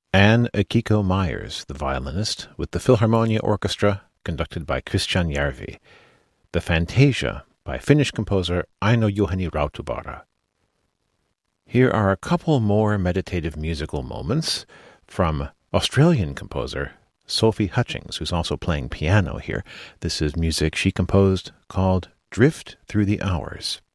Anne Akiko Myers, the violinist, with the Philharmonia Orchestra, conducted by Christian Järvi. The Fantasia, by Finnish composer Aino Juhani Rautavaara. Here are a couple more meditative musical moments from Australian composer Sophie Hutchings, who's also playing piano here. This is music she composed called Drift Through the Hours.